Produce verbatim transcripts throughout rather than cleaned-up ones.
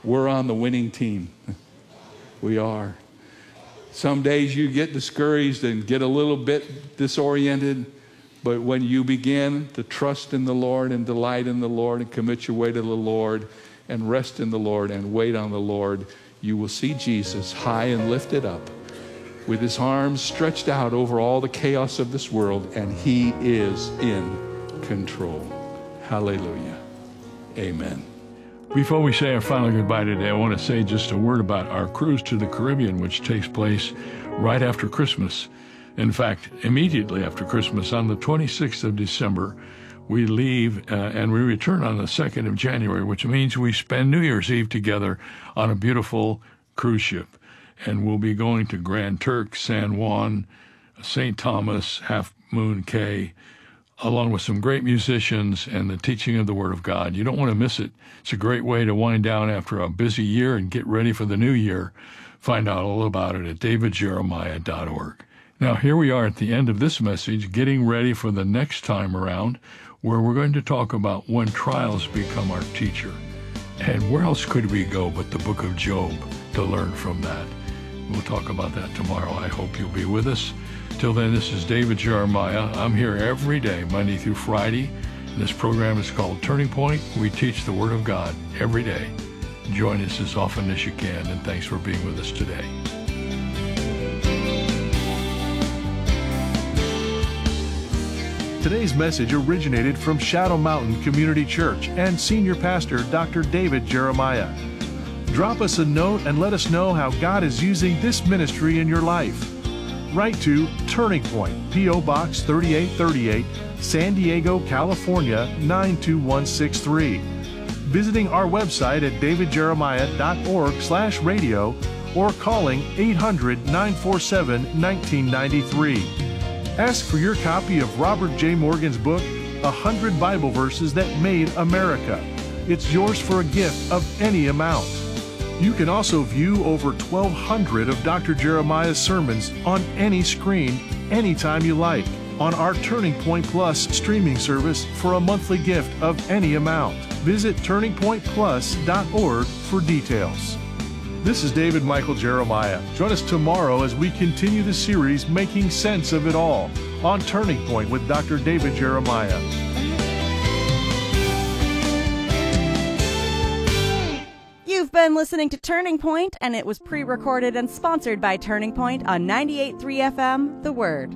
We're on the winning team. We are. Some days you get discouraged and get a little bit disoriented, but when you begin to trust in the Lord and delight in the Lord and commit your way to the Lord and rest in the Lord and wait on the Lord, you will see Jesus high and lifted up with his arms stretched out over all the chaos of this world, and he is in control. Hallelujah. Amen. Before we say our final goodbye today, I want to say just a word about our cruise to the Caribbean, which takes place right after Christmas. In fact, immediately after Christmas, on the twenty-sixth of December, we leave uh, and we return on the second of January, which means we spend New Year's Eve together on a beautiful cruise ship. And we'll be going to Grand Turk, San Juan, Saint Thomas, Half Moon Cay, along with some great musicians and the teaching of the Word of God. You don't want to miss it. It's a great way to wind down after a busy year and get ready for the new year. Find out all about it at david jeremiah dot org. Now, here we are at the end of this message, getting ready for the next time around, where we're going to talk about when trials become our teacher. And where else could we go but the book of Job to learn from that? We'll talk about that tomorrow. I hope you'll be with us. Till then, this is David Jeremiah. I'm here every day, Monday through Friday. This program is called Turning Point. We teach the Word of God every day. Join us as often as you can, and thanks for being with us today. Today's message originated from Shadow Mountain Community Church and Senior Pastor Doctor David Jeremiah. Drop us a note and let us know how God is using this ministry in your life. Write to Turning Point, P O. Box thirty-eight thirty-eight, San Diego, California, nine two one six three. Visiting our website at david jeremiah dot org slash radio or calling eight hundred, nine four seven, one nine nine three. Ask for your copy of Robert J. Morgan's book, one hundred Bible Verses That Made America. It's yours for a gift of any amount. You can also view over twelve hundred of Doctor Jeremiah's sermons on any screen, anytime you like, on our Turning Point Plus streaming service for a monthly gift of any amount. Visit turning point plus dot org for details. This is David Michael Jeremiah. Join us tomorrow as we continue the series Making Sense of It All on Turning Point with Doctor David Jeremiah. You've been listening to Turning Point, and it was pre-recorded and sponsored by Turning Point on ninety-eight point three F M, The Word.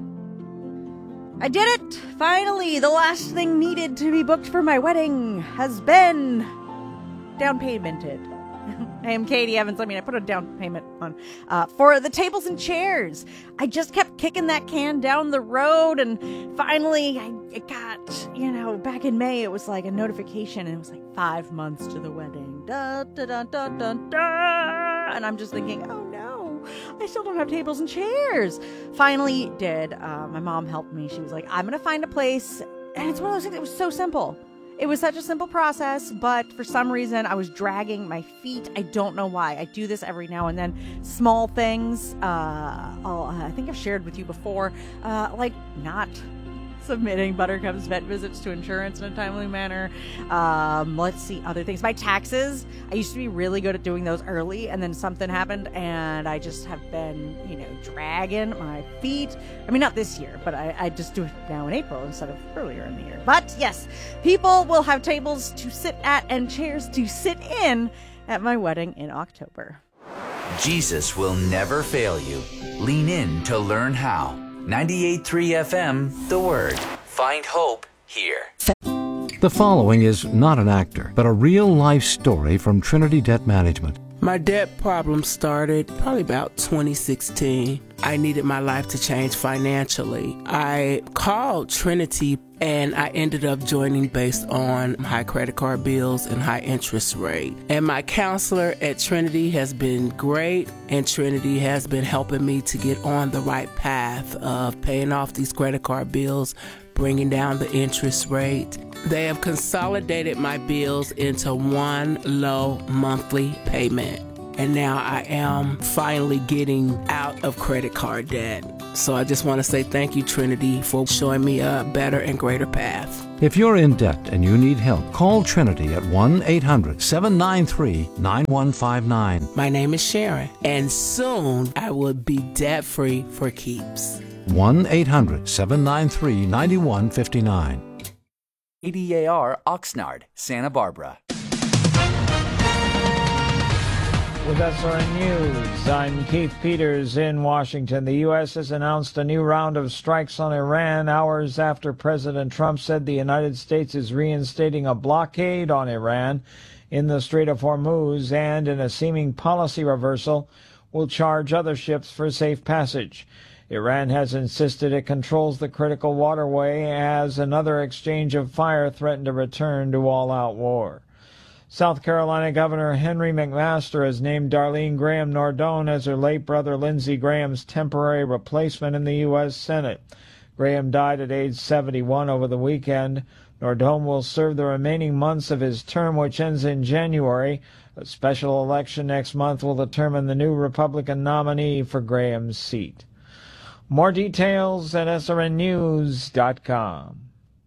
I did it! Finally, the last thing needed to be booked for my wedding has been down paymented. I am Katie Evans. I mean, I put a down payment on uh, for the tables and chairs. I just kept kicking that can down the road, and finally I it got, you know, back in May, it was like a notification, and it was like five months to the wedding. Da, da, da, da, da, da. And I'm just thinking, oh no, I still don't have tables and chairs. Finally did. Uh, my mom helped me. She was like, I'm going to find a place. And it's one of those things that was so simple. It was such a simple process, but for some reason I was dragging my feet. I don't know why. I do this every now and then. Small things. Uh, I'll, I think I've shared with you before, uh, like not submitting Buttercup's vet visits to insurance in a timely manner. Um, let's see, other things. My taxes. I used to be really good at doing those early, and then something happened, and I just have been, you know, dragging my feet. I mean, not this year, but I, I just do it now in April instead of earlier in the year. But yes, people will have tables to sit at and chairs to sit in at my wedding in October. Jesus will never fail you. Lean in to learn how. ninety-eight point three F M, The Word. Find hope here. The following is not an actor, but a real-life story from Trinity Debt Management. My debt problem started probably about twenty sixteen. I needed my life to change financially. I called Trinity and I ended up joining based on high credit card bills and high interest rate. And my counselor at Trinity has been great, and Trinity has been helping me to get on the right path of paying off these credit card bills, bringing down the interest rate. They have consolidated my bills into one low monthly payment. And now I am finally getting out of credit card debt. So I just want to say thank you, Trinity, for showing me a better and greater path. If you're in debt and you need help, call Trinity at one eight hundred seven nine three nine one five nine. My name is Sharon, and soon I will be debt-free for keeps. one eight hundred seven nine three nine one five nine. K D A R Oxnard, Santa Barbara. With S R N News, I'm Keith Peters in Washington. The U S has announced a new round of strikes on Iran hours after President Trump said the United States is reinstating a blockade on Iran in the Strait of Hormuz and, in a seeming policy reversal, will charge other ships for safe passage. Iran has insisted it controls the critical waterway as another exchange of fire threatened to return to all-out war. South Carolina Governor Henry McMaster has named Darlene Graham Nordone as her late brother Lindsey Graham's temporary replacement in the U S Senate. Graham died at age seventy-one over the weekend. Nordone will serve the remaining months of his term, which ends in January. A special election next month will determine the new Republican nominee for Graham's seat. More details at S R N news dot com.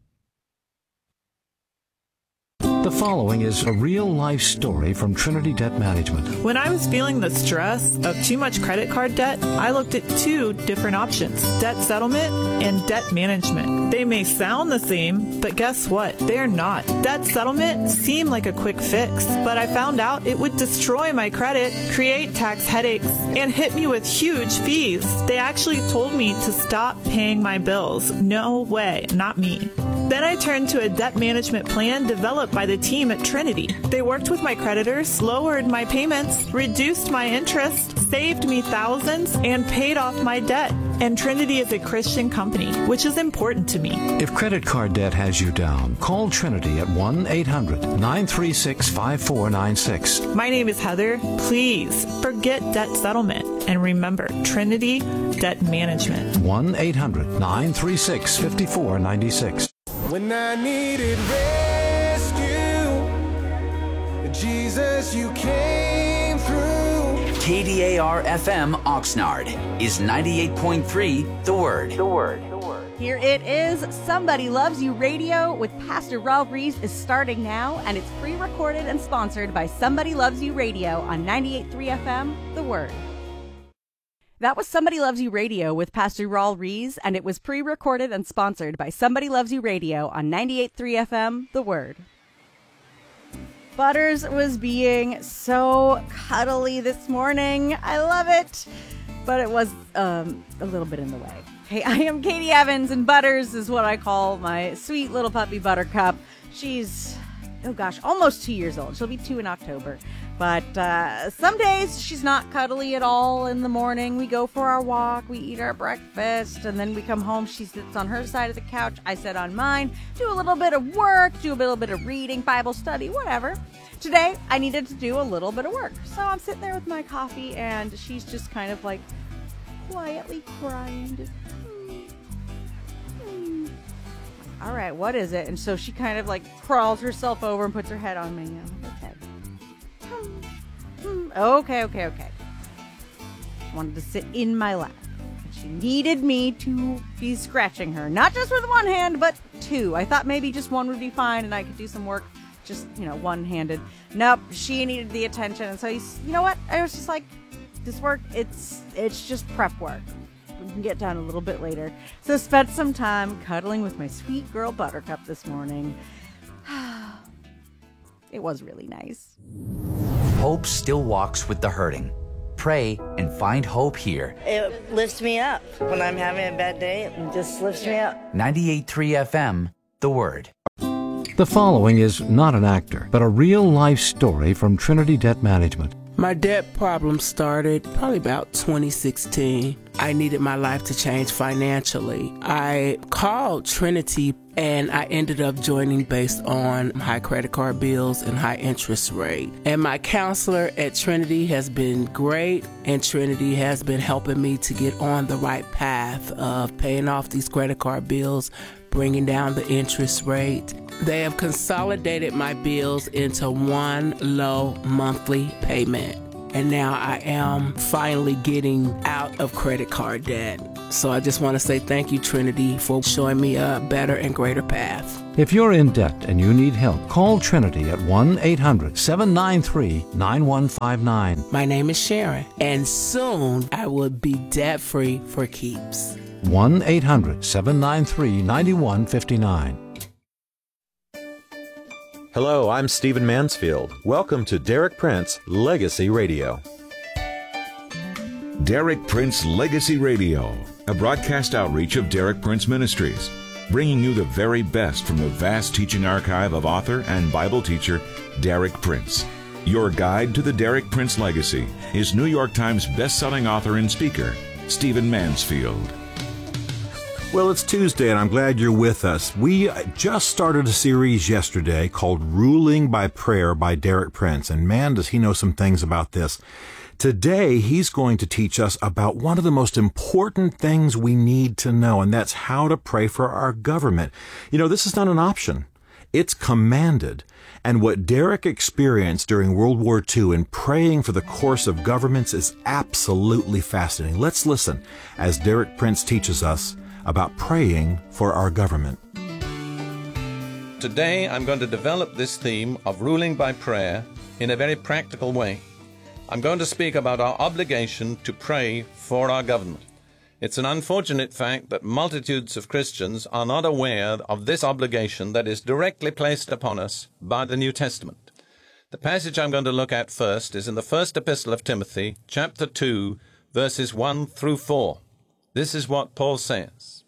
The following is a real-life story from Trinity Debt Management. When I was feeling the stress of too much credit card debt, I looked at two different options, debt settlement and debt management. They may sound the same, but guess what? They're not. Debt settlement seemed like a quick fix, but I found out it would destroy my credit, create tax headaches, and hit me with huge fees. They actually told me to stop paying my bills. No way, not me. Then I turned to a debt management plan developed by the team at Trinity. They worked with my creditors, lowered my payments, reduced my interest, saved me thousands, and paid off my debt. And Trinity is a Christian company, which is important to me. If credit card debt has you down, call Trinity at one eight hundred nine three six five four nine six. My name is Heather. Please forget debt settlement and remember Trinity Debt Management. one eight hundred nine three six five four nine six. When I needed rescue, Jesus, you came through. K D A R F M Oxnard is ninety-eight point three The Word. The Word. Here it is. Somebody Loves You Radio with Pastor Ralph Reeves is starting now, and it's pre-recorded and sponsored by Somebody Loves You Radio on ninety-eight point three F M, The Word. That was Somebody Loves You Radio with Pastor Raul Rees, and it was pre-recorded and sponsored by Somebody Loves You Radio on ninety-eight point three F M, The Word. Butters was being so cuddly this morning. I love it. But it was um, a little bit in the way. Hey, I am Katie Evans, and Butters is what I call my sweet little puppy Buttercup. She's, oh gosh, almost two years old. She'll be two in October. But uh, some days she's not cuddly at all in the morning. We go for our walk, we eat our breakfast, and then we come home. She sits on her side of the couch, I sit on mine, do a little bit of work, do a little bit of reading, Bible study, whatever. Today, I needed to do a little bit of work. So I'm sitting there with my coffee, and she's just kind of like quietly crying. Just, mm, mm. All right, what is it? And so she kind of like crawls herself over and puts her head on me. You know, okay. Okay, okay, okay. She wanted to sit in my lap. And she needed me to be scratching her. Not just with one hand, but two. I thought maybe just one would be fine and I could do some work just, you know, one-handed. Nope, she needed the attention. And so, you know what? I was just like, this work, it's it's just prep work. We can get done a little bit later. So spent some time cuddling with my sweet girl Buttercup this morning. It was really nice. Hope still walks with the hurting. Pray and find hope here. It lifts me up. When I'm having a bad day, it just lifts me up. ninety-eight point three F M, The Word. The following is not an actor, but a real-life story from Trinity Debt Management. My debt problem started probably about twenty sixteen. I needed my life to change financially. I called Trinity and I ended up joining based on high credit card bills and high interest rate. And my counselor at Trinity has been great, and Trinity has been helping me to get on the right path of paying off these credit card bills, bringing down the interest rate. They have consolidated my bills into one low monthly payment. And now I am finally getting out of credit card debt. So I just want to say thank you, Trinity, for showing me a better and greater path. If you're in debt and you need help, call Trinity at one eight hundred seven nine three nine one five nine. My name is Sharon, and soon I will be debt-free for keeps. one eight hundred seven nine three nine one five nine. Hello, I'm Stephen Mansfield. Welcome to Derek Prince Legacy Radio. Derek Prince Legacy Radio, a broadcast outreach of Derek Prince Ministries, bringing you the very best from the vast teaching archive of author and Bible teacher Derek Prince. Your guide to the Derek Prince legacy is New York Times best-selling author and speaker, Stephen Mansfield. Well, it's Tuesday, and I'm glad you're with us. We just started a series yesterday called Ruling by Prayer by Derek Prince, and man, does he know some things about this. Today, he's going to teach us about one of the most important things we need to know, and that's how to pray for our government. You know, this is not an option. It's commanded. And what Derek experienced during World War Two in praying for the course of governments is absolutely fascinating. Let's listen as Derek Prince teaches us about praying for our government. Today, I'm going to develop this theme of ruling by prayer in a very practical way. I'm going to speak about our obligation to pray for our government. It's an unfortunate fact that multitudes of Christians are not aware of this obligation that is directly placed upon us by the New Testament. The passage I'm going to look at first is in the first epistle of Timothy, chapter two, verses one through four. This is what Paul says.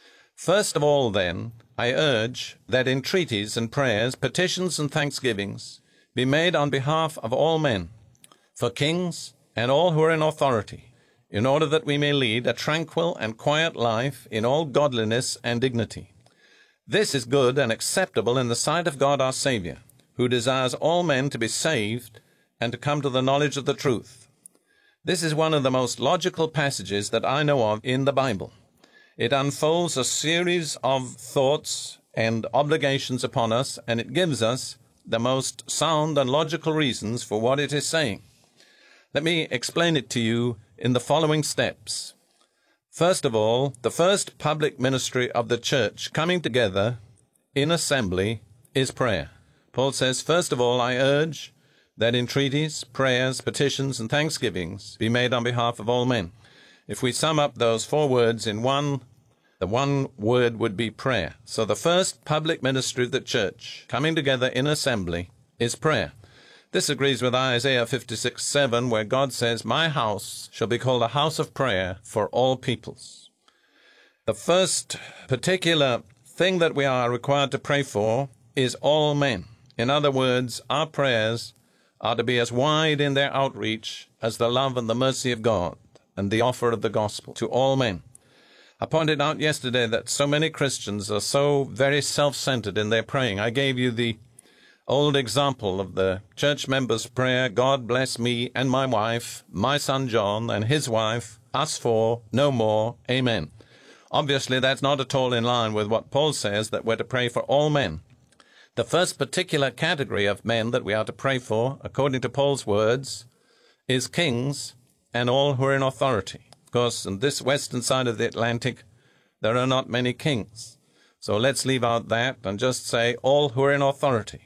First of all, then, I urge that entreaties and prayers, petitions and thanksgivings be made on behalf of all men, for kings and all who are in authority, in order that we may lead a tranquil and quiet life in all godliness and dignity. This is good and acceptable in the sight of God our Savior, who desires all men to be saved and to come to the knowledge of the truth. This is one of the most logical passages that I know of in the Bible. It unfolds a series of thoughts and obligations upon us, and it gives us the most sound and logical reasons for what it is saying. Let me explain it to you in the following steps. First of all, the first public ministry of the church coming together in assembly is prayer. Paul says, first of all, I urge that entreaties, prayers, petitions, and thanksgivings be made on behalf of all men. If we sum up those four words in one, the one word would be prayer. So the first public ministry of the church coming together in assembly is prayer. This agrees with Isaiah fifty-six seven, where God says, my house shall be called a house of prayer for all peoples. The first particular thing that we are required to pray for is all men. In other words, our prayers are to be as wide in their outreach as the love and the mercy of God and the offer of the gospel to all men. I pointed out yesterday that so many Christians are so very self-centered in their praying. I gave you the old example of the church member's prayer, God bless me and my wife, my son John and his wife, us four, no more, amen. Obviously, that's not at all in line with what Paul says, that we're to pray for all men. The first particular category of men that we are to pray for, according to Paul's words, is kings and all who are in authority. Of course, on this western side of the Atlantic, there are not many kings. So let's leave out that and just say all who are in authority.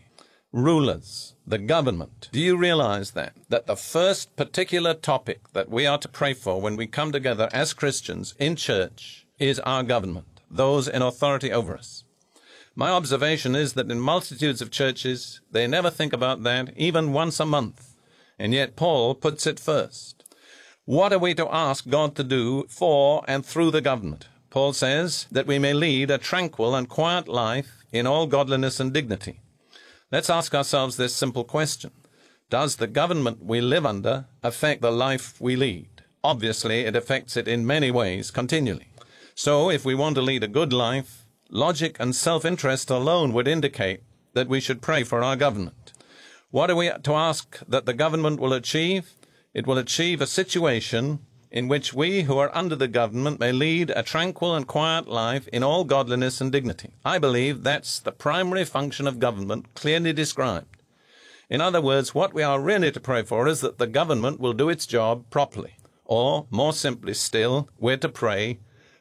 Rulers, the government. Do you realize that? That the first particular topic that we are to pray for when we come together as Christians in church is our government, those in authority over us. My observation is that in multitudes of churches, they never think about that, even once a month. And yet Paul puts it first. What are we to ask God to do for and through the government? Paul says that we may lead a tranquil and quiet life in all godliness and dignity. Let's ask ourselves this simple question. Does the government we live under affect the life we lead? Obviously, it affects it in many ways continually. So, if we want to lead a good life, logic and self-interest alone would indicate that we should pray for our government. What are we to ask that the government will achieve? It will achieve a situation in which we who are under the government may lead a tranquil and quiet life in all godliness and dignity. I believe that's the primary function of government clearly described. In other words, what we are really to pray for is that the government will do its job properly. Or, more simply still, we're to pray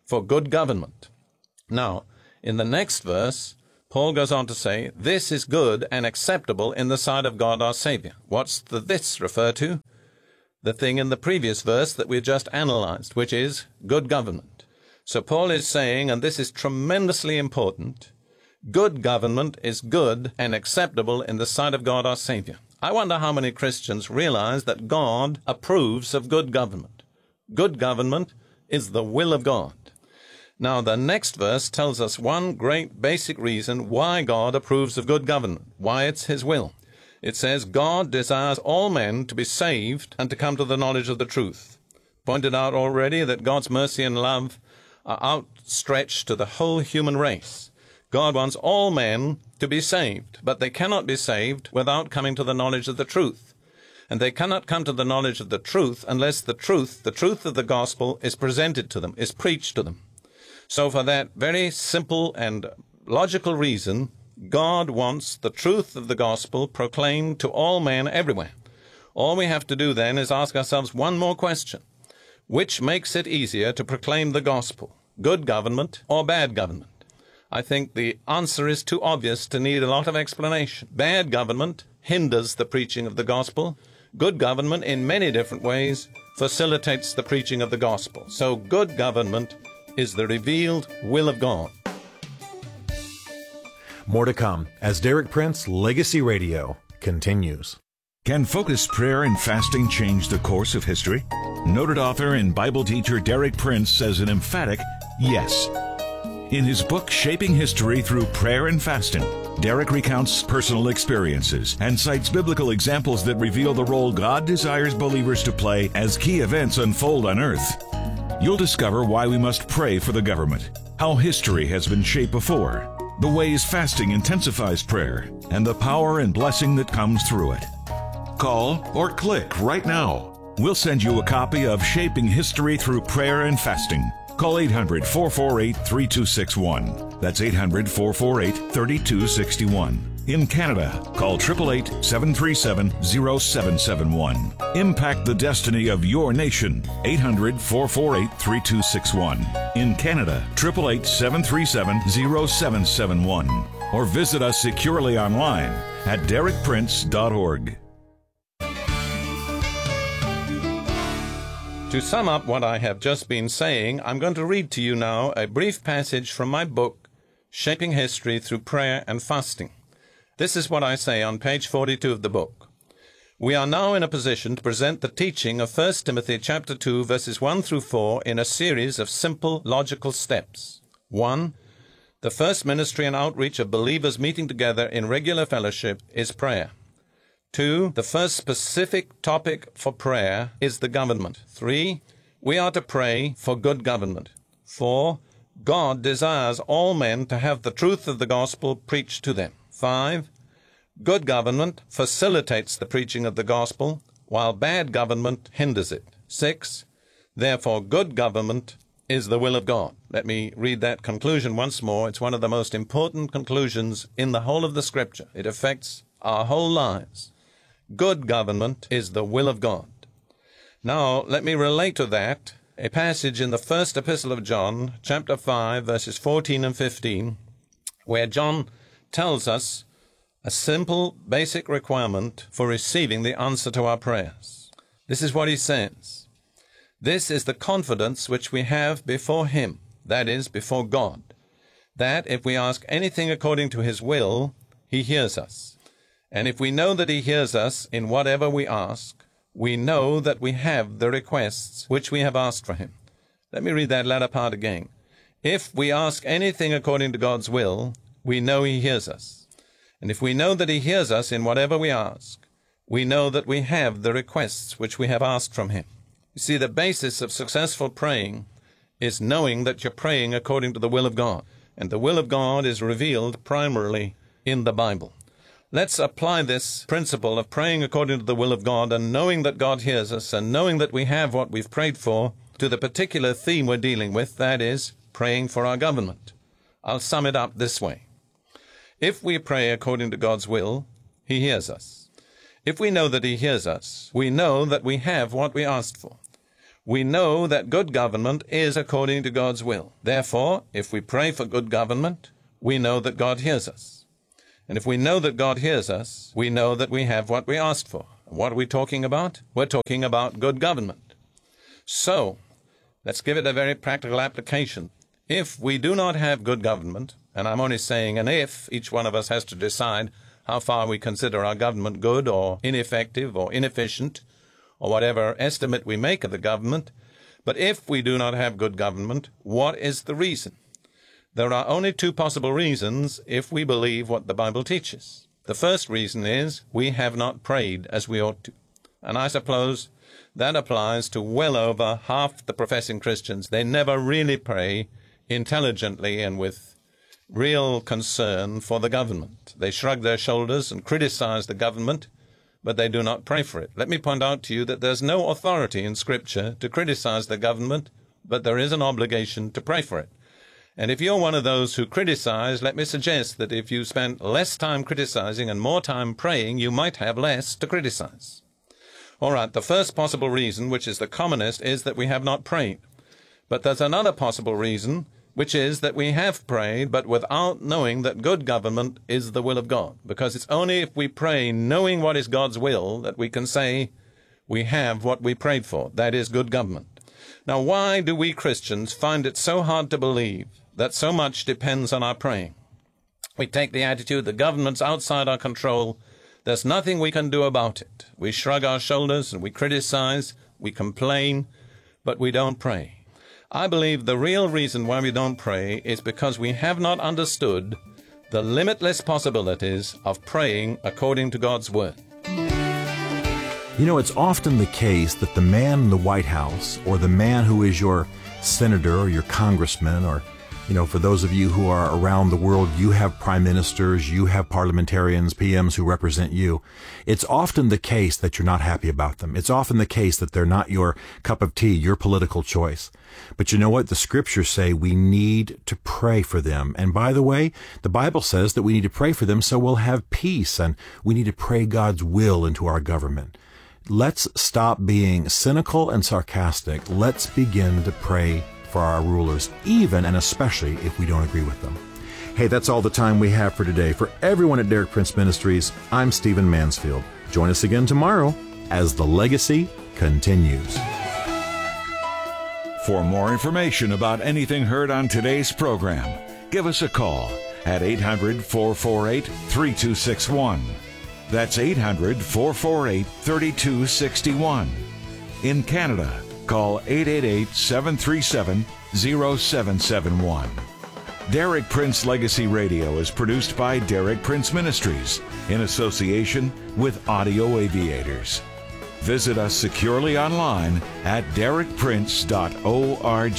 for good government. Now, in the next verse, Paul goes on to say, this is good and acceptable in the sight of God our Savior. What's the this refer to? The thing in the previous verse that we just analyzed, which is good government. So Paul is saying, and this is tremendously important, good government is good and acceptable in the sight of God our Savior. I wonder how many Christians realize that God approves of good government. Good government is the will of God. Now, the next verse tells us one great basic reason why God approves of good government, why it's His will. It says, God desires all men to be saved and to come to the knowledge of the truth. Pointed out already that God's mercy and love are outstretched to the whole human race. God wants all men to be saved, but they cannot be saved without coming to the knowledge of the truth. And they cannot come to the knowledge of the truth unless the truth, the truth of the gospel, is presented to them, is preached to them. So for that very simple and logical reason, God wants the truth of the gospel proclaimed to all men everywhere. All we have to do then is ask ourselves one more question. Which makes it easier to proclaim the gospel, good government or bad government? I think the answer is too obvious to need a lot of explanation. Bad government hinders the preaching of the gospel. Good government, in many different ways, facilitates the preaching of the gospel. So good government is the revealed will of God. More to come as Derek Prince Legacy Radio continues. Can focused prayer and fasting change the course of history? Noted author and Bible teacher Derek Prince says an emphatic yes. In his book, Shaping History Through Prayer and Fasting, Derek recounts personal experiences and cites biblical examples that reveal the role God desires believers to play as key events unfold on earth. You'll discover why we must pray for the government, how history has been shaped before, the ways fasting intensifies prayer, and the power and blessing that comes through it. Call or click right now. We'll send you a copy of Shaping History Through Prayer and Fasting. Call eight hundred, four four eight, three two six one. That's eight hundred, four four eight, three two six one. In Canada, call eight eight eight, seven three seven, zero seven seven one. Impact the destiny of your nation. eight hundred, four four eight, three two six one. In Canada, eight eight eight, seven three seven, zero seven seven one. Or visit us securely online at derek prince dot org. To sum up what I have just been saying, I'm going to read to you now a brief passage from my book, Shaping History Through Prayer and Fasting. This is what I say on page forty-two of the book. We are now in a position to present the teaching of First Timothy chapter two, verses one through four in a series of simple, logical steps. One, the first ministry and outreach of believers meeting together in regular fellowship is prayer. Two, the first specific topic for prayer is the government. Three, we are to pray for good government. Four, God desires all men to have the truth of the gospel preached to them. Five, good government facilitates the preaching of the gospel, while bad government hinders it. Six, therefore good government is the will of God. Let me read that conclusion once more. It's one of the most important conclusions in the whole of the Scripture. It affects our whole lives. Good government is the will of God. Now, let me relate to that a passage in the first epistle of John, chapter five, verses fourteen and fifteen, where John tells us a simple, basic requirement for receiving the answer to our prayers. This is what he says. This is the confidence which we have before him, that is, before God, that if we ask anything according to his will, he hears us. And if we know that he hears us in whatever we ask, we know that we have the requests which we have asked for him. Let me read that latter part again. If we ask anything according to God's will, we know he hears us. And if we know that he hears us in whatever we ask, we know that we have the requests which we have asked from him. You see, the basis of successful praying is knowing that you're praying according to the will of God. And the will of God is revealed primarily in the Bible. Let's apply this principle of praying according to the will of God and knowing that God hears us and knowing that we have what we've prayed for to the particular theme we're dealing with, that is, praying for our government. I'll sum it up this way. If we pray according to God's will, he hears us. If we know that he hears us, we know that we have what we asked for. We know that good government is according to God's will. Therefore, if we pray for good government, we know that God hears us. And if we know that God hears us, we know that we have what we asked for. What are we talking about? We're talking about good government. So, let's give it a very practical application. If we do not have good government, and I'm only saying an if, each one of us has to decide how far we consider our government good or ineffective or inefficient, or whatever estimate we make of the government. But if we do not have good government, what is the reason? There are only two possible reasons if we believe what the Bible teaches. The first reason is we have not prayed as we ought to. And I suppose that applies to well over half the professing Christians. They never really pray intelligently and with real concern for the government. They shrug their shoulders and criticize the government, but they do not pray for it. Let me point out to you that there's no authority in Scripture to criticize the government, but there is an obligation to pray for it. And if you're one of those who criticize, let me suggest that if you spent less time criticizing and more time praying, you might have less to criticize. All right, the first possible reason, which is the commonest, is that we have not prayed. But there's another possible reason, which is that we have prayed, but without knowing that good government is the will of God. Because it's only if we pray knowing what is God's will that we can say we have what we prayed for, that is good government. Now, why do we Christians find it so hard to believe that so much depends on our praying? We take the attitude the government's outside our control. There's nothing we can do about it. We shrug our shoulders and we criticize, we complain, but we don't pray. I believe the real reason why we don't pray is because we have not understood the limitless possibilities of praying according to God's Word. You know, it's often the case that the man in the White House, or the man who is your senator or your congressman, or, you know, for those of you who are around the world, you have prime ministers, you have parliamentarians, P Ms who represent you. It's often the case that you're not happy about them. It's often the case that they're not your cup of tea, your political choice. But you know what? The scriptures say we need to pray for them. And by the way, the Bible says that we need to pray for them so we'll have peace, and we need to pray God's will into our government. Let's stop being cynical and sarcastic. Let's begin to pray for our rulers, even and especially if we don't agree with them. Hey, that's all the time we have for today. For everyone at Derek Prince Ministries, I'm Stephen Mansfield. Join us again tomorrow as the legacy continues. For more information about anything heard on today's program, give us a call at eight hundred, four four eight, three two six one. That's eight hundred, four four eight, three two six one. In Canada, call eight eight eight, seven three seven, zero seven seven one. Derek Prince Legacy Radio is produced by Derek Prince Ministries in association with Audio Aviators. Visit us securely online at derek prince dot org.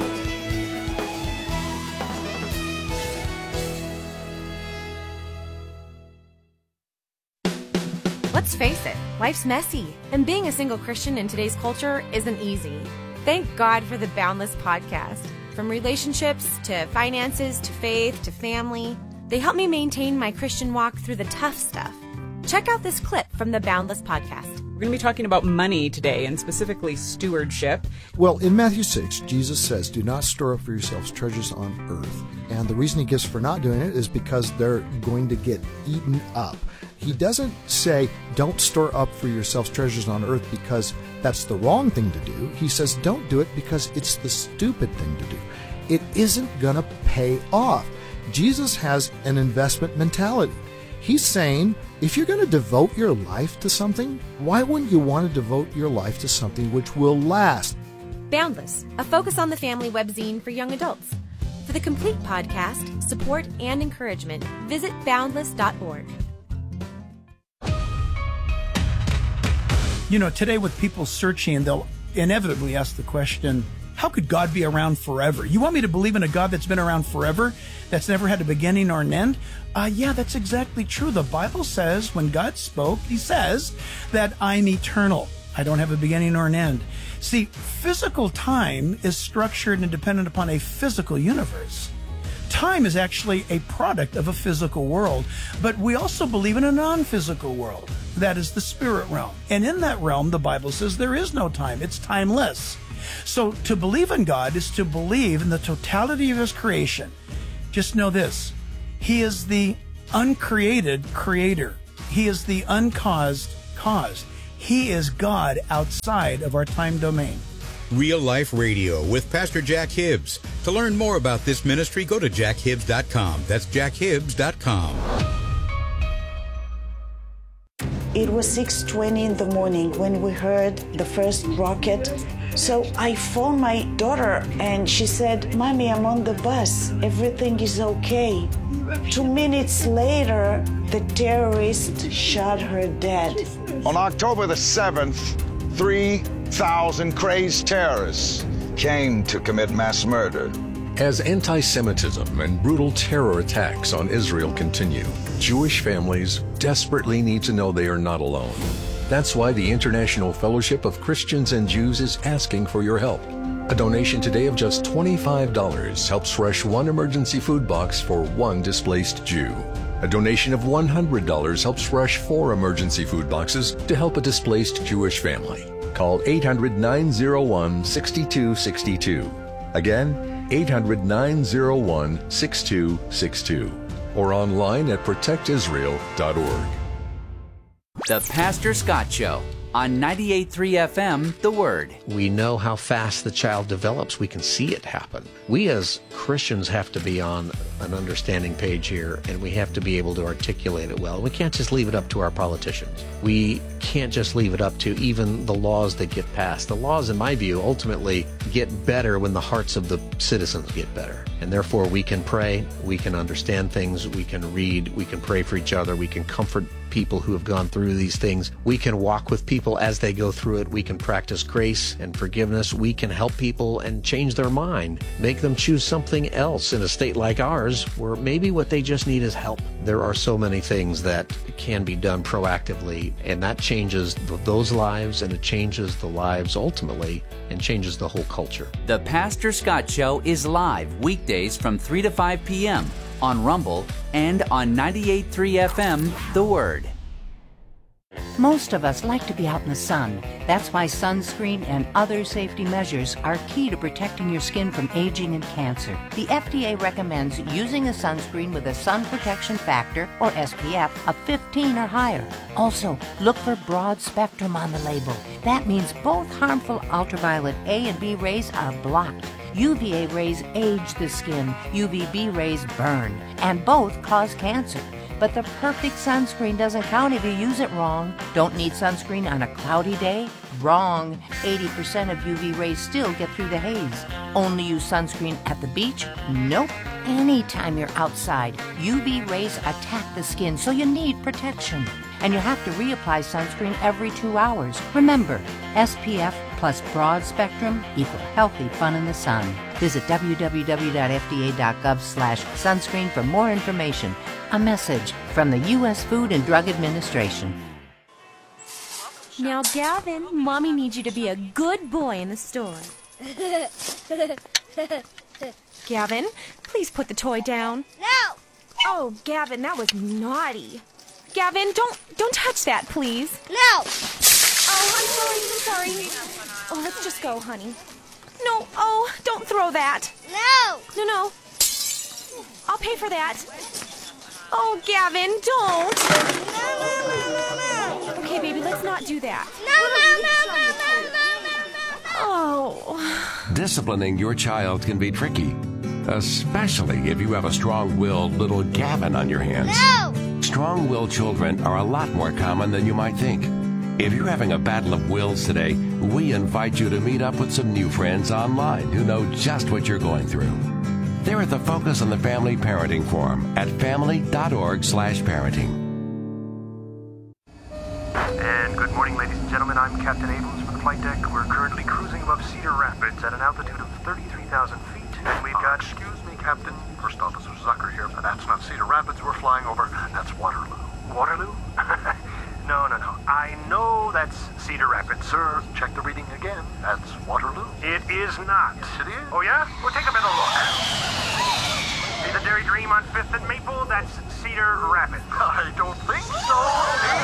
Let's face it, life's messy, and being a single Christian in today's culture isn't easy. Thank God for the Boundless podcast. From relationships to finances to faith to family, they help me maintain my Christian walk through the tough stuff. Check out this clip from the Boundless podcast. We're going to be talking about money today, and specifically stewardship. Well, in Matthew six, Jesus says, do not store up for yourselves treasures on earth. And the reason he gives for not doing it is because they're going to get eaten up. He doesn't say, don't store up for yourselves treasures on earth because that's the wrong thing to do. He says, don't do it because it's the stupid thing to do. It isn't going to pay off. Jesus has an investment mentality. He's saying, if you're going to devote your life to something, why wouldn't you want to devote your life to something which will last? Boundless, a focus on the family webzine for young adults. For the complete podcast, support, and encouragement, visit boundless dot org. You know, today with people searching, they'll inevitably ask the question, how could God be around forever? You want me to believe in a God that's been around forever, that's never had a beginning or an end? Uh, yeah, that's exactly true. The Bible says when God spoke, he says that I'm eternal. I don't have a beginning or an end. See, physical time is structured and dependent upon a physical universe. Time is actually a product of a physical world, but we also believe in a non-physical world. That is the spirit realm. And in that realm, the Bible says there is no time. It's timeless. So to believe in God is to believe in the totality of his creation. Just know this, he is the uncreated creator. He is the uncaused cause. He is God outside of our time domain. Real Life Radio with Pastor Jack Hibbs. To learn more about this ministry, go to jack hibbs dot com. That's jack hibbs dot com. It was six twenty in the morning when we heard the first rocket. So I phoned my daughter and she said, Mommy, I'm on the bus. Everything is okay. Two minutes later, the terrorist shot her dead. On October the seventh, three thousand crazed terrorists came to commit mass murder. As anti-Semitism and brutal terror attacks on Israel continue, Jewish families desperately need to know they are not alone. That's why the International Fellowship of Christians and Jews is asking for your help. A donation today of just twenty-five dollars helps rush one emergency food box for one displaced Jew. A donation of one hundred dollars helps rush four emergency food boxes to help a displaced Jewish family. Call eight hundred, nine oh one, six two six two. Again, eight hundred, nine oh one, six two six two. Or online at protect israel dot org. The Pastor Scott Show on ninety-eight point three F M, The Word. We know how fast the child develops. We can see it happen. We as Christians have to be on an understanding page here, and we have to be able to articulate it well. We can't just leave it up to our politicians. We can't just leave it up to even the laws that get passed. The laws, in my view, ultimately get better when the hearts of the citizens get better. And therefore, we can pray, we can understand things, we can read, we can pray for each other, we can comfort people who have gone through these things. We can walk with people as they go through it. We can practice grace and forgiveness. We can help people and change their mind, make them choose something else in a state like ours where maybe what they just need is help. There are so many things that can be done proactively, and that changes th- those lives, and it changes the lives ultimately, and changes the whole culture. The Pastor Scott Show is live weekdays from three to five p.m. on Rumble and on ninety-eight point three F M, The Word. Most of us like to be out in the sun. That's why sunscreen and other safety measures are key to protecting your skin from aging and cancer. The F D A recommends using a sunscreen with a sun protection factor, or S P F, of fifteen or higher. Also, look for broad spectrum on the label. That means both harmful ultraviolet A and B rays are blocked. U V A rays age the skin, U V B rays burn, and both cause cancer. But the perfect sunscreen doesn't count if you use it wrong. Don't need sunscreen on a cloudy day? Wrong. eighty percent of U V rays still get through the haze. Only use sunscreen at the beach? Nope. Anytime you're outside, U V rays attack the skin, so you need protection. And you have to reapply sunscreen every two hours. Remember, S P F plus broad spectrum equal healthy fun in the sun. Visit w w w dot f d a dot gov slash sunscreen for more information. A message from the U S Food and Drug Administration. Now, Gavin, Mommy needs you to be a good boy in the store. Gavin, please put the toy down. No! Oh, Gavin, that was naughty. Gavin, don't don't touch that, please. No! Oh, I'm sorry, I'm sorry. Oh, let's just go, honey. No, oh, don't throw that. No! No, no. I'll pay for that. Oh, Gavin, don't. No, no, no, no, no. Okay, baby, let's not do that. No, no, no, no, no, no, no, no. Oh. Disciplining your child can be tricky, especially if you have a strong-willed little Gavin on your hands. No! Strong-willed children are a lot more common than you might think. If you're having a battle of wills today, we invite you to meet up with some new friends online who know just what you're going through. They're at the Focus on the Family Parenting Forum at family dot org slash parenting. And good morning, ladies and gentlemen. I'm Captain Abrams from the flight deck. We're currently cruising above Cedar Rapids at an altitude of thirty-three thousand feet. And we've got... Uh, excuse me, Captain. First Officer Zucker here. That's not Cedar Rapids we're flying over. That's Waterloo. Waterloo? No, no, no. I know that's Cedar Rapids, sir. Check the reading again. That's Waterloo. It is not. Yes, it is. Oh, yeah? Well, take a better look. See the Dairy Dream on fifth and Maple? That's Cedar Rapids. I don't think so.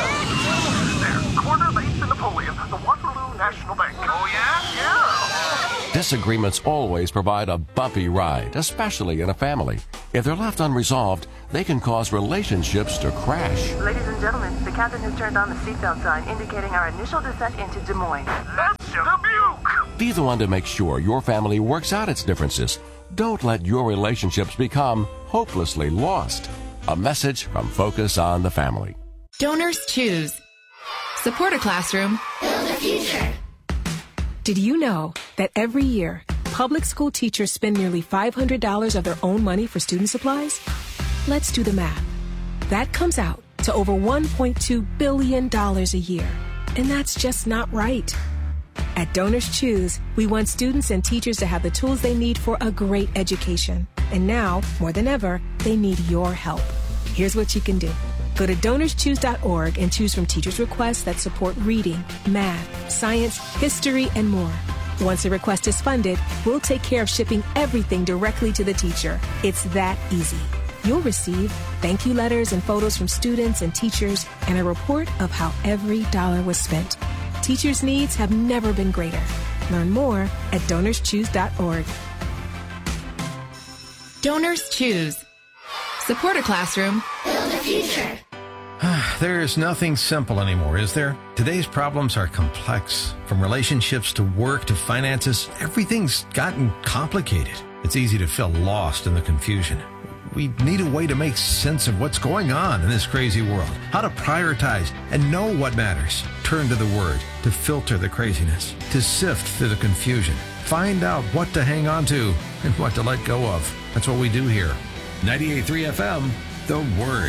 There, corner of eighth and Napoleon, the Waterloo National Bank. Oh, yeah? Yeah. Disagreements always provide a bumpy ride, especially in a family. If they're left unresolved, they can cause relationships to crash. Ladies and gentlemen, the captain has turned on the seatbelt sign indicating our initial descent into Des Moines. That's Dubuque! Be the one to make sure your family works out its differences. Don't let your relationships become hopelessly lost. A message from Focus on the Family. Donors choose. Support a classroom. Build a future. Did you know that every year, public school teachers spend nearly five hundred dollars of their own money for student supplies? Let's do the math. That comes out to over one point two billion dollars a year. And that's just not right. At Donors Choose, we want students and teachers to have the tools they need for a great education. And now, more than ever, they need your help. Here's what you can do. Go to donors choose dot org and choose from teachers' requests that support reading, math, science, history, and more. Once a request is funded, we'll take care of shipping everything directly to the teacher. It's that easy. You'll receive thank you letters and photos from students and teachers and a report of how every dollar was spent. Teachers' needs have never been greater. Learn more at donors choose dot org. Donors choose. Support a classroom. Build a future. There's nothing simple anymore, is there? Today's problems are complex. From relationships to work to finances, everything's gotten complicated. It's easy to feel lost in the confusion. We need a way to make sense of what's going on in this crazy world, how to prioritize and know what matters. Turn to the Word to filter the craziness, to sift through the confusion, find out what to hang on to and what to let go of. That's what we do here. ninety-eight point three F M, The Word.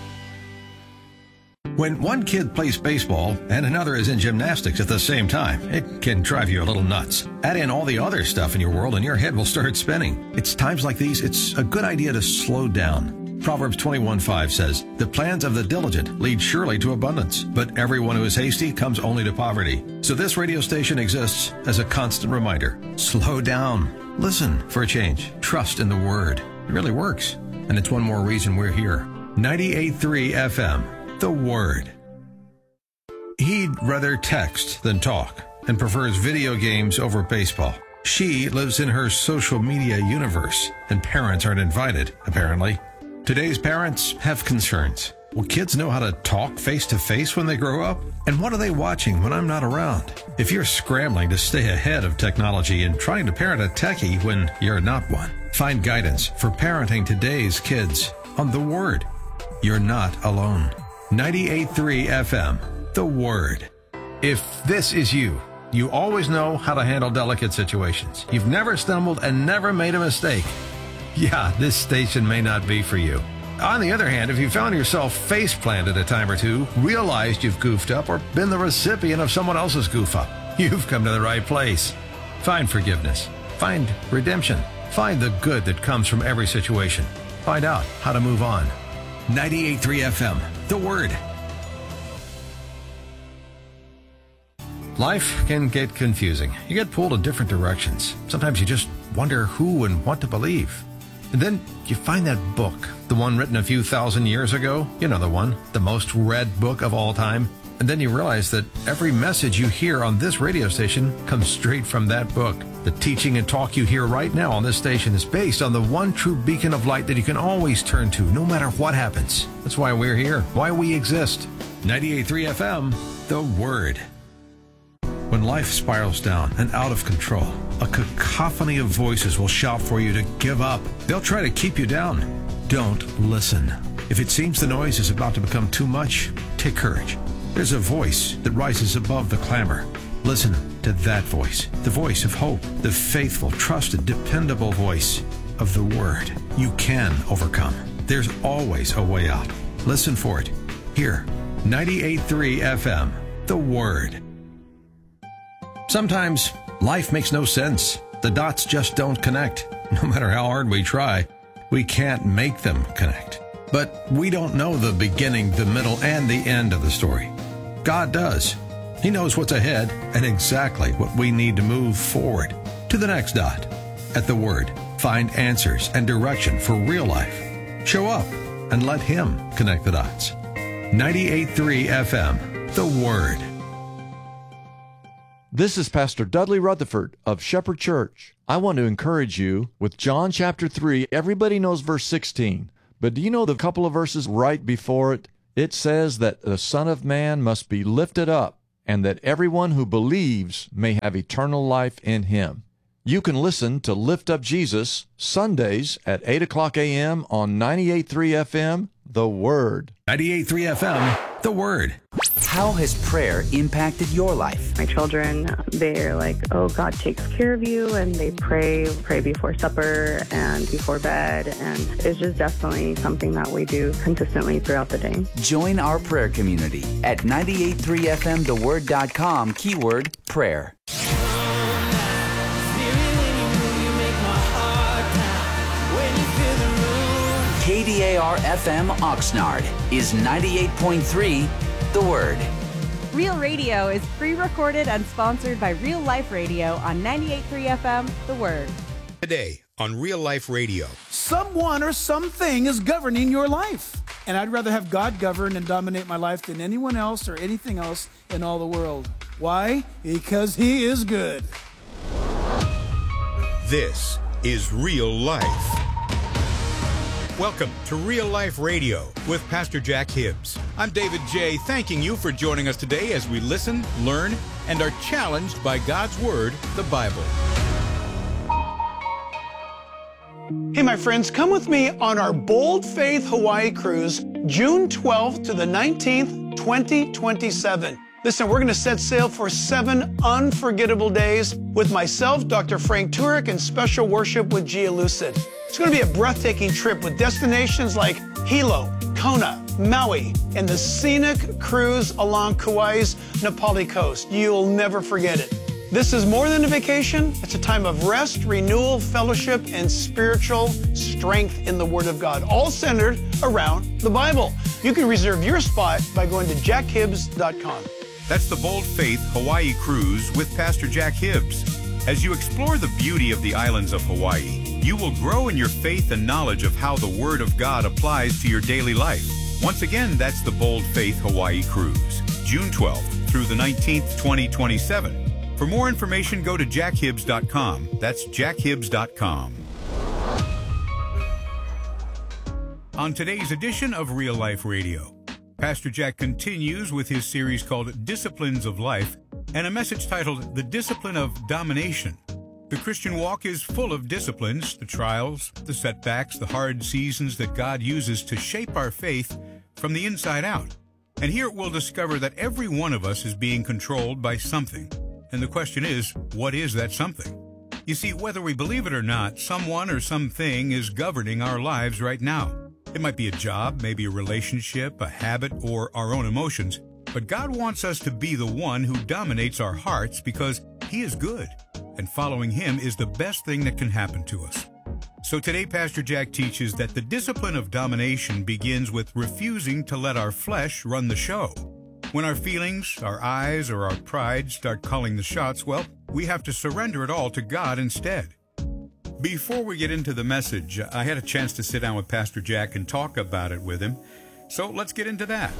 When one kid plays baseball and another is in gymnastics at the same time, it can drive you a little nuts. Add in all the other stuff in your world and your head will start spinning. It's times like these, it's a good idea to slow down. Proverbs twenty-one five says, "The plans of the diligent lead surely to abundance, but everyone who is hasty comes only to poverty." So this radio station exists as a constant reminder. Slow down. Listen for a change. Trust in the Word. It really works. And it's one more reason we're here. ninety-eight point three F M. The Word. He'd rather text than talk and prefers video games over baseball. She lives in her social media universe, and parents aren't invited, apparently. Today's parents have concerns. Will kids know how to talk face-to-face when they grow up? And what are they watching when I'm not around? If you're scrambling to stay ahead of technology and trying to parent a techie when you're not one, find guidance for parenting today's kids on The Word. You're not alone. ninety-eight point three F M, The Word. If this is you, you always know how to handle delicate situations. You've never stumbled and never made a mistake. Yeah, this station may not be for you. On the other hand, if you found yourself face-planted a time or two, realized you've goofed up, or been the recipient of someone else's goof up, you've come to the right place. Find forgiveness. Find redemption. Find the good that comes from every situation. Find out how to move on. ninety-eight point three F M, The Word. Life can get confusing. You get pulled in different directions. Sometimes you just wonder who and what to believe. And then you find that book, the one written a few thousand years ago. You know the one, the most read book of all time. And then you realize that every message you hear on this radio station comes straight from that book. The teaching and talk you hear right now on this station is based on the one true beacon of light that you can always turn to, no matter what happens. That's why we're here, why we exist. ninety-eight point three F M, The Word. When life spirals down and out of control, a cacophony of voices will shout for you to give up. They'll try to keep you down. Don't listen. If it seems the noise is about to become too much, take courage. There's a voice that rises above the clamor. Listen to that voice, the voice of hope, the faithful, trusted, dependable voice of the Word. You can overcome. There's always a way out. Listen for it. Here, ninety-eight point three F M, The Word. Sometimes life makes no sense. The dots just don't connect. No matter how hard we try, we can't make them connect. But we don't know the beginning, the middle, and the end of the story. God does. He knows what's ahead and exactly what we need to move forward to the next dot. At The Word, find answers and direction for real life. Show up and let Him connect the dots. ninety-eight point three F M, The Word. This is Pastor Dudley Rutherford of Shepherd Church. I want to encourage you with John chapter three. Everybody knows verse sixteen, but do you know the couple of verses right before it? It says that the Son of Man must be lifted up, and that everyone who believes may have eternal life in him. You can listen to Lift Up Jesus Sundays at eight o'clock a.m. on ninety-eight point three F M, The Word. ninety-eight point three F M, The Word. How has prayer impacted your life? My children, they're like, oh, God takes care of you, and they pray, pray before supper and before bed, and it's just definitely something that we do consistently throughout the day. Join our prayer community at ninety-eight point three F M the word dot com, keyword prayer. K D A R F M Oxnard is ninety-eight point three The Word. Real Radio is pre-recorded and sponsored by Real Life Radio on ninety-eight point three F M, The Word. Today on Real Life Radio. Someone or something is governing your life. And I'd rather have God govern and dominate my life than anyone else or anything else in all the world. Why? Because He is good. This is Real Life. Welcome to Real Life Radio with Pastor Jack Hibbs. I'm David J., thanking you for joining us today as we listen, learn, and are challenged by God's Word, the Bible. Hey, my friends, come with me on our Bold Faith Hawaii cruise, June twelfth to the nineteenth, twenty twenty-seven. Listen, we're going to set sail for seven unforgettable days with myself, Doctor Frank Turek, and special worship with Gia Lucid. It's going to be a breathtaking trip with destinations like Hilo, Kona, Maui, and the scenic cruise along Kauai's Napali coast. You'll never forget it. This is more than a vacation. It's a time of rest, renewal, fellowship, and spiritual strength in the Word of God, all centered around the Bible. You can reserve your spot by going to jack hibbs dot com. That's the Bold Faith Hawaii Cruise with Pastor Jack Hibbs. As you explore the beauty of the islands of Hawaii, you will grow in your faith and knowledge of how the Word of God applies to your daily life. Once again, that's the Bold Faith Hawaii Cruise, June twelfth through the nineteenth, twenty twenty-seven. For more information, go to jack hibbs dot com. That's jack hibbs dot com. On today's edition of Real Life Radio, Pastor Jack continues with his series called Disciplines of Life and a message titled The Discipline of Domination. The Christian walk is full of disciplines, the trials, the setbacks, the hard seasons that God uses to shape our faith from the inside out. And here we'll discover that every one of us is being controlled by something. And the question is, what is that something? You see, whether we believe it or not, someone or something is governing our lives right now. It might be a job, maybe a relationship, a habit, or our own emotions. But God wants us to be the one who dominates our hearts because He is good, and following Him is the best thing that can happen to us. So today, Pastor Jack teaches that the discipline of domination begins with refusing to let our flesh run the show. When our feelings, our eyes, or our pride start calling the shots, well, we have to surrender it all to God instead. Before we get into the message, I had a chance to sit down with Pastor Jack and talk about it with him. So let's get into that.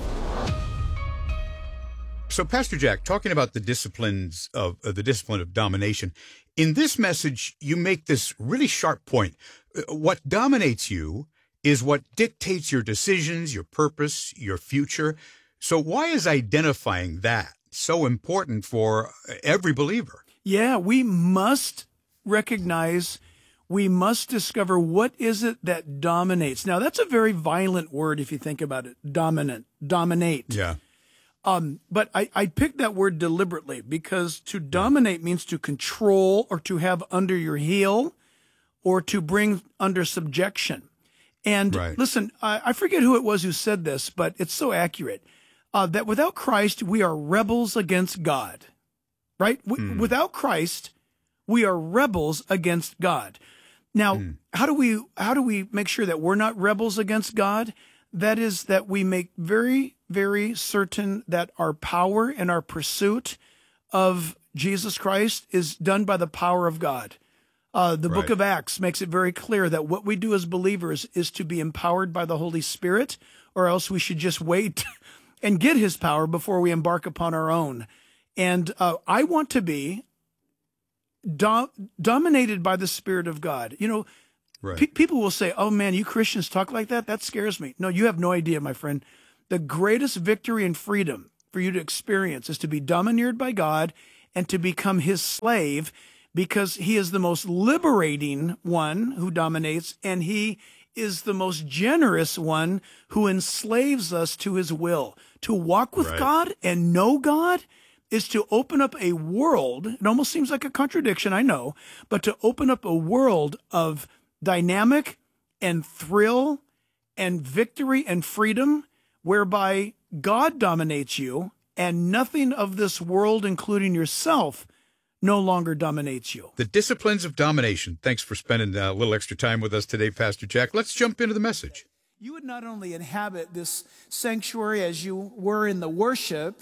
So, Pastor Jack, talking about the disciplines of uh, the discipline of domination, in this message, you make this really sharp point. What dominates you is what dictates your decisions, your purpose, your future. So why is identifying that so important for every believer? Yeah, we must recognize, we must discover what is it that dominates. Now, that's a very violent word if you think about it, dominant, dominate. Yeah. Um, but I, I picked that word deliberately because to dominate means to control or to have under your heel or to bring under subjection. And right. listen, I, I forget who it was who said this, but it's so accurate, uh, that without Christ, we are rebels against God, right? W- mm. Without Christ, we are rebels against God. Now, mm. how do we, how do we make sure that we're not rebels against God? That is that we make very, very certain that our power and our pursuit of Jesus Christ is done by the power of God. Uh, the right. book of Acts makes it very clear that what we do as believers is to be empowered by the Holy Spirit, or else we should just wait and get his power before we embark upon our own. And uh, I want to be do- dominated by the Spirit of God. You know, Right. pe- people will say, oh man, you Christians talk like that? That scares me. No, you have no idea, my friend. The greatest victory and freedom for you to experience is to be domineered by God and to become his slave, because he is the most liberating one who dominates, and he is the most generous one who enslaves us to his will. To walk with Right. God and know God is to open up a world. It almost seems like a contradiction, I know, but to open up a world of dynamic and thrill and victory and freedom, whereby God dominates you and nothing of this world, including yourself, no longer dominates you. The disciplines of domination. Thanks for spending a little extra time with us today, Pastor Jack. Let's jump into the message. You would not only inhabit this sanctuary as you were in the worship,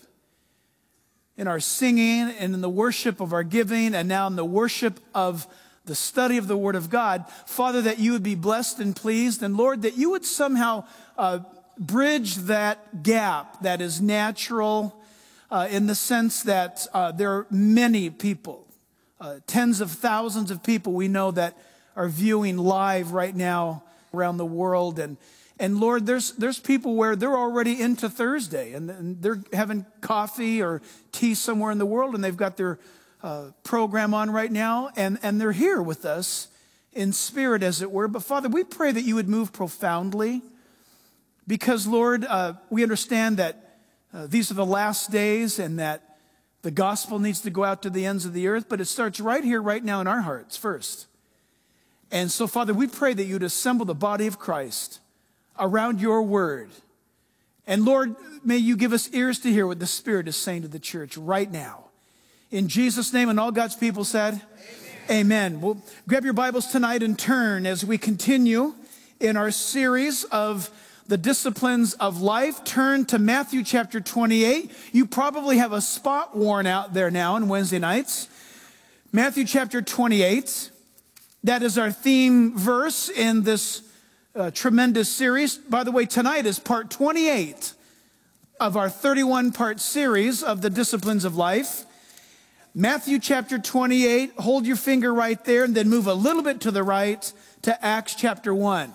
in our singing, and in the worship of our giving, and now in the worship of the study of the Word of God, Father, that you would be blessed and pleased, and Lord, that you would somehow uh, bridge that gap that is natural, uh, in the sense that uh, there are many people, uh, tens of thousands of people we know that are viewing live right now around the world, and And Lord, there's there's people where they're already into Thursday, and, and they're having coffee or tea somewhere in the world, and they've got their uh, program on right now, and, and they're here with us in spirit, as it were. But Father, we pray that you would move profoundly, because Lord, uh, we understand that uh, these are the last days, and that the gospel needs to go out to the ends of the earth, but it starts right here, right now in our hearts first. And so, Father, we pray that you'd assemble the body of Christ around your word. And Lord, may you give us ears to hear what the Spirit is saying to the church right now. In Jesus' name, and all God's people said, amen. Amen. Well, grab your Bibles tonight and turn as we continue in our series of the disciplines of life. Turn to Matthew chapter twenty-eight. You probably have a spot worn out there now on Wednesday nights. Matthew chapter twenty-eight. That is our theme verse in this Uh, tremendous series. By the way, tonight is part twenty-eight of our thirty-one part series of the disciplines of life. Matthew chapter twenty-eight, hold your finger right there and then move a little bit to the right to Acts chapter one.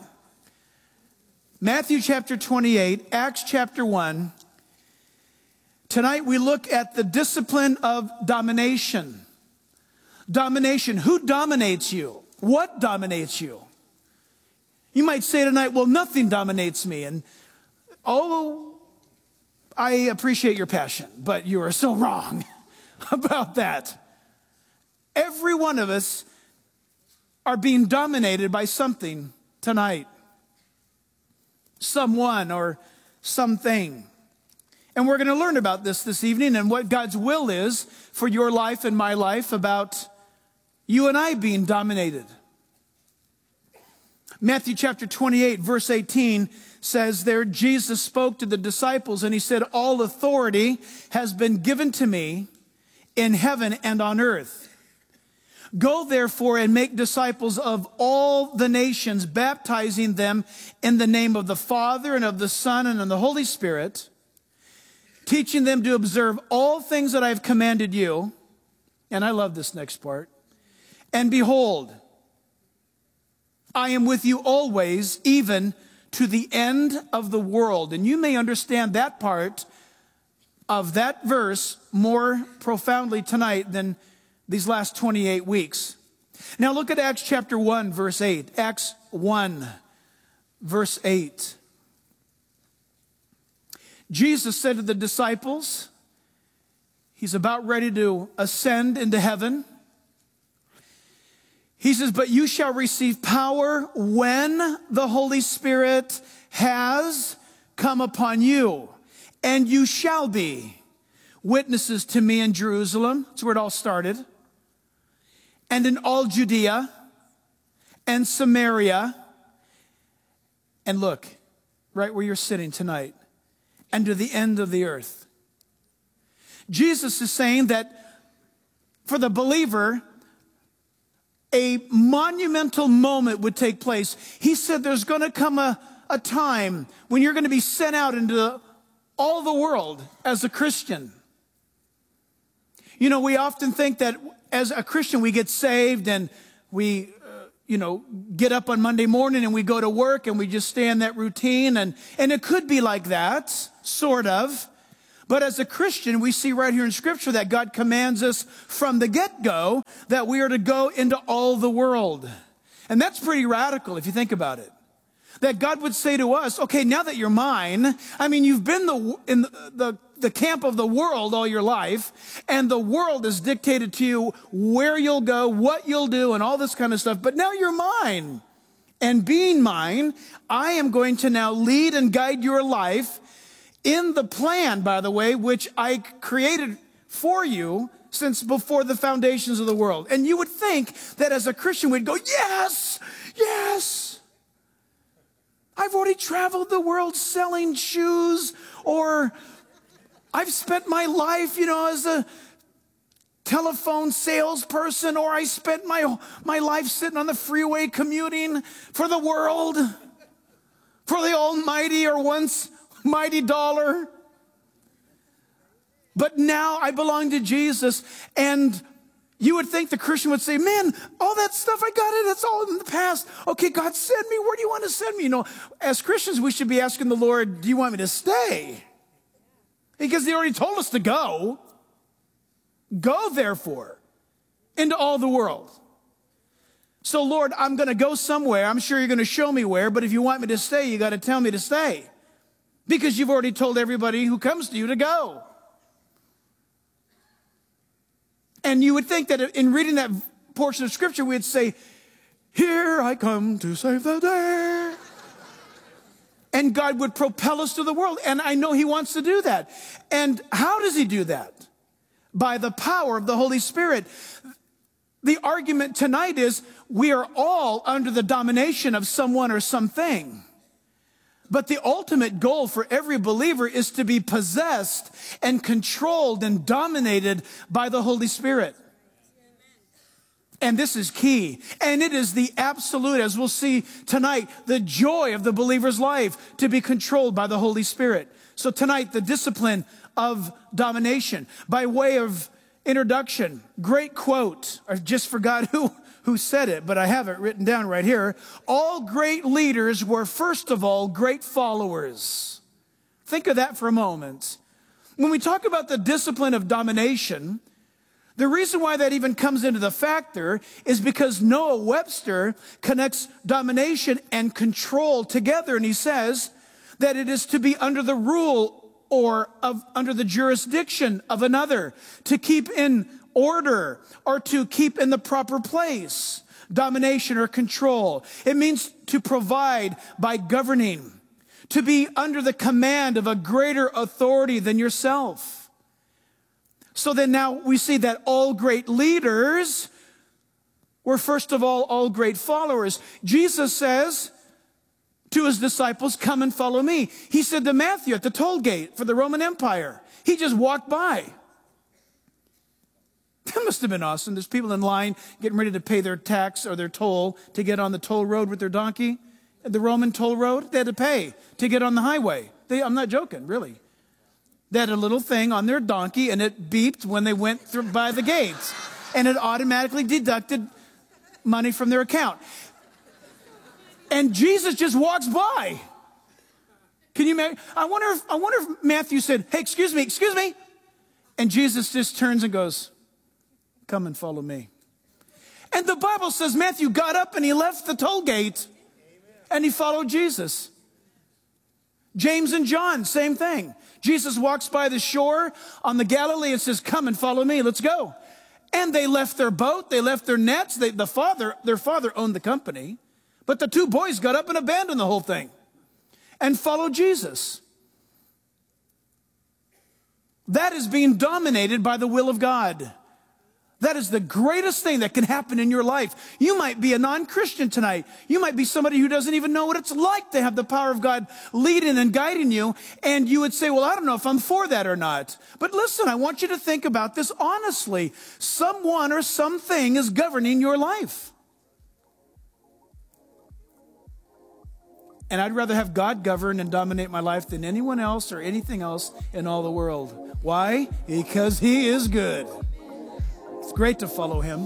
Matthew chapter twenty-eight, Acts chapter one. Tonight we look at the discipline of domination. Domination. Who dominates you? What dominates you? You might say tonight, well, nothing dominates me. And oh, I appreciate your passion, but you are so wrong about that. Every one of us are being dominated by something tonight. Someone or something. And we're going to learn about this this evening and what God's will is for your life and my life about you and I being dominated. Matthew chapter twenty-eight, verse eighteen says there, Jesus spoke to the disciples and he said, all authority has been given to me in heaven and on earth. Go therefore and make disciples of all the nations, baptizing them in the name of the Father and of the Son and of the Holy Spirit, teaching them to observe all things that I have commanded you. And I love this next part. And behold, I am with you always, even to the end of the world. And you may understand that part of that verse more profoundly tonight than these last twenty-eight weeks. Now look at Acts chapter one, verse eight. Acts one, verse eight. Jesus said to the disciples, he's about ready to ascend into heaven. He says, but you shall receive power when the Holy Spirit has come upon you, and you shall be witnesses to me in Jerusalem. That's where it all started. And in all Judea and Samaria. And look, right where you're sitting tonight, and to the end of the earth. Jesus is saying that for the believer, a monumental moment would take place. He said there's going to come a, a time when you're going to be sent out into all the world as a Christian. You know, we often think that as a Christian, we get saved and we, uh, you know, get up on Monday morning and we go to work and we just stay in that routine. And, and it could be like that, sort of. But as a Christian, we see right here in Scripture that God commands us from the get-go that we are to go into all the world. And that's pretty radical if you think about it. That God would say to us, okay, now that you're mine, I mean, you've been the, in the, the, the camp of the world all your life, and the world has dictated to you where you'll go, what you'll do, and all this kind of stuff. But now you're mine. And being mine, I am going to now lead and guide your life in the plan, by the way, which I created for you since before the foundations of the world. And you would think that as a Christian we'd go, yes, yes. I've already traveled the world selling shoes, or I've spent my life, you know, as a telephone salesperson, or I spent my, my life sitting on the freeway commuting for the world, for the almighty or once mighty dollar. But now I belong to Jesus, and you would think the Christian would say, man, all that stuff, I got it. It's all in the past. Okay, God, send me. Where do you want to send me? You know, as Christians, we should be asking the Lord, do you want me to stay? Because he already told us to go. Go, therefore, into all the world. So, Lord, I'm going to go somewhere. I'm sure you're going to show me where, but if you want me to stay, you got to tell me to stay. Because you've already told everybody who comes to you to go. And you would think that in reading that portion of Scripture, we'd say, here I come to save the day. And God would propel us to the world. And I know he wants to do that. And how does he do that? By the power of the Holy Spirit. The argument tonight is we are all under the domination of someone or something. But the ultimate goal for every believer is to be possessed and controlled and dominated by the Holy Spirit. And this is key. And it is the absolute, as we'll see tonight, the joy of the believer's life to be controlled by the Holy Spirit. So tonight, the discipline of domination. By way of introduction, great quote. I just forgot who who said it, but I have it written down right here. All great leaders were, first of all, great followers. Think of that for a moment. When we talk about the discipline of domination, the reason why that even comes into the factor is because Noah Webster connects domination and control together, and he says that it is to be under the rule or of under the jurisdiction of another, to keep in order or to keep in the proper place. Domination or control. It means to provide by governing, to be under the command of a greater authority than yourself. So then now we see that all great leaders were first of all all great followers. Jesus says to his disciples, come and follow me. He said to Matthew at the toll gate for the Roman Empire. He just walked by. That must have been awesome. There's people in line getting ready to pay their tax or their toll to get on the toll road with their donkey. The Roman toll road, they had to pay to get on the highway. They, I'm not joking, really. They had a little thing on their donkey, and it beeped when they went through by the gates. And it automatically deducted money from their account. And Jesus just walks by. Can you imagine? I wonder if, I wonder if Matthew said, hey, excuse me, excuse me. And Jesus just turns and goes, come and follow me. And the Bible says Matthew got up and he left the toll gate and he followed Jesus. James and John, same thing. Jesus walks by the shore on the Galilee and says, come and follow me, let's go. And they left their boat, they left their nets. They, the father, their father owned the company, but the two boys got up and abandoned the whole thing and followed Jesus. That is being dominated by the will of God. That is the greatest thing that can happen in your life. You might be a non-Christian tonight. You might be somebody who doesn't even know what it's like to have the power of God leading and guiding you. And you would say, well, I don't know if I'm for that or not. But listen, I want you to think about this honestly. Someone or something is governing your life. And I'd rather have God govern and dominate my life than anyone else or anything else in all the world. Why? Because he is good. It's great to follow him.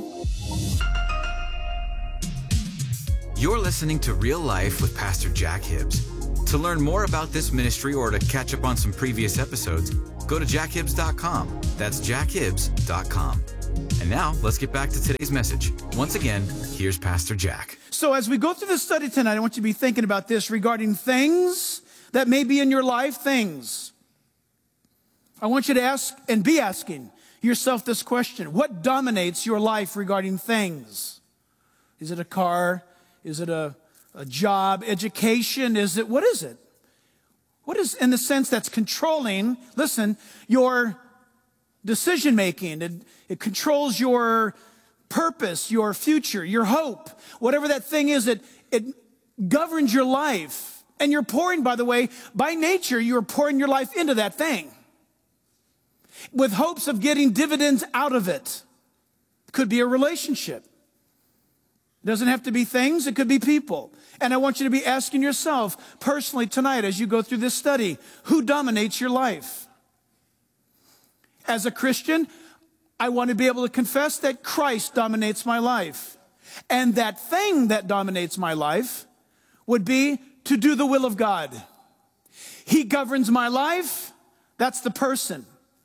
You're listening to Real Life with Pastor Jack Hibbs. To learn more about this ministry or to catch up on some previous episodes, go to jack hibbs dot com. That's jack hibbs dot com. And now, let's get back to today's message. Once again, here's Pastor Jack. So as we go through this study tonight, I want you to be thinking about this regarding things that may be in your life, things. I want you to ask and be asking yourself this question. What dominates your life regarding things? Is it a car? Is it a, a job, education? Is it, what is it? What is, in the sense that's controlling, listen, your decision making? It, it controls your purpose, your future, your hope. Whatever that thing is, it, it governs your life. And you're pouring, by the way, by nature, you're pouring your life into that thing with hopes of getting dividends out of it. Could be a relationship. It doesn't have to be things, it could be people. And I want you to be asking yourself personally tonight as you go through this study, who dominates your life? As a Christian, I want to be able to confess that Christ dominates my life. And that thing that dominates my life would be to do the will of God. He governs my life. That's the person.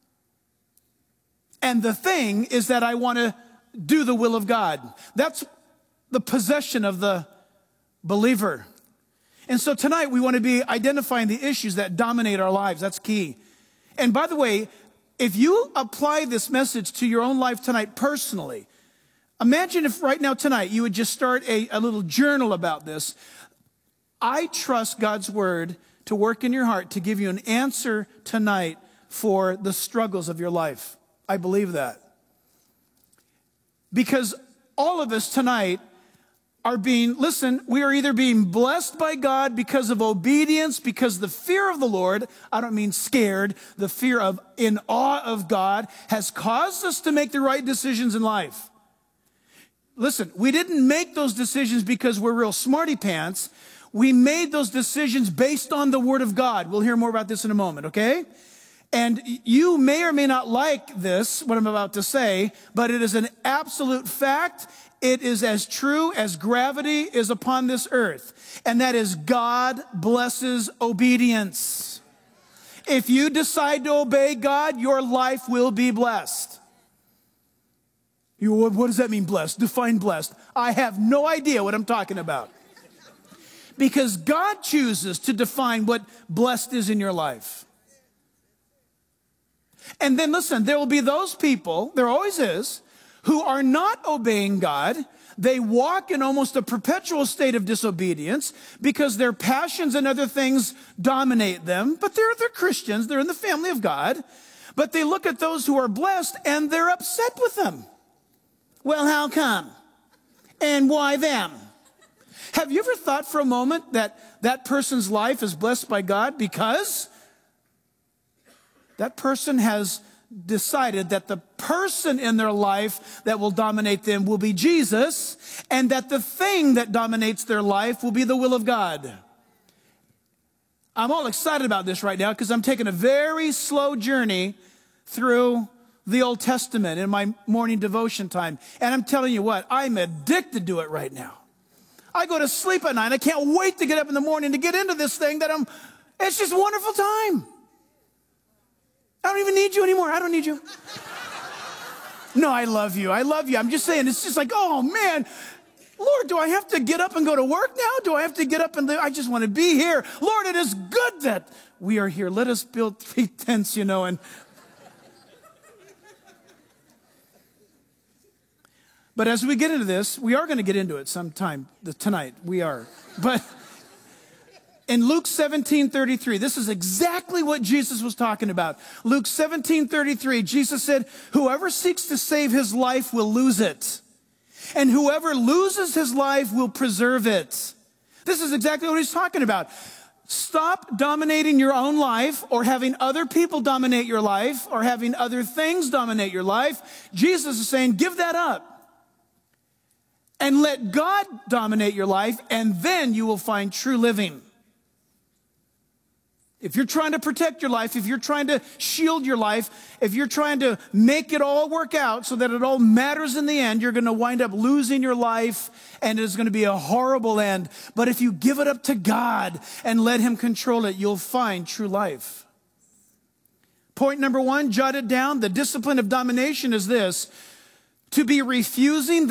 And the thing is that I want to do the will of God. That's the possession of the believer. And so tonight we want to be identifying the issues that dominate our lives. That's key. And by the way, if you apply this message to your own life tonight personally, imagine if right now tonight you would just start a, a little journal about this. I trust God's word to work in your heart to give you an answer tonight for the struggles of your life. I believe that. Because all of us tonight are being, listen, we are either being blessed by God because of obedience, because the fear of the Lord, I don't mean scared, the fear of in awe of God has caused us to make the right decisions in life. Listen, we didn't make those decisions because we're real smarty pants. We made those decisions based on the Word of God. We'll hear more about this in a moment, okay? And you may or may not like this, what I'm about to say, but it is an absolute fact. It is as true as gravity is upon this earth. And that is God blesses obedience. If you decide to obey God, your life will be blessed. You, what does that mean, blessed? Define blessed. I have no idea what I'm talking about. Because God chooses to define what blessed is in your life. And then listen, there will be those people, there always is, who are not obeying God. They walk in almost a perpetual state of disobedience because their passions and other things dominate them. But they're, they're Christians, they're in the family of God. But they look at those who are blessed and they're upset with them. Well, how come? And why them? Have you ever thought for a moment that that person's life is blessed by God because that person has decided that the person in their life that will dominate them will be Jesus, and that the thing that dominates their life will be the will of God? I'm all excited about this right now because I'm taking a very slow journey through the Old Testament in my morning devotion time. And I'm telling you what, I'm addicted to it right now. I go to sleep at night. I can't wait to get up in the morning to get into this thing that I'm, it's just a wonderful time. I don't even need you anymore. I don't need you. No, I love you. I love you. I'm just saying, it's just like, oh man, Lord, do I have to get up and go to work now? Do I have to get up and live? I just want to be here. Lord, it is good that we are here. Let us build three tents, you know, and but as we get into this, we are going to get into it sometime tonight. We are. But in Luke seventeen thirty-three, this is exactly what Jesus was talking about. Luke seventeen thirty-three, Jesus said, whoever seeks to save his life will lose it. And whoever loses his life will preserve it. This is exactly what he's talking about. Stop dominating your own life or having other people dominate your life or having other things dominate your life. Jesus is saying, give that up. And let God dominate your life, and then you will find true living. If you're trying to protect your life, if you're trying to shield your life, if you're trying to make it all work out so that it all matters in the end, you're going to wind up losing your life, and it's going to be a horrible end. But if you give it up to God and let him control it, you'll find true life. Point number one, jot it down. The discipline of domination is this: to be refusing the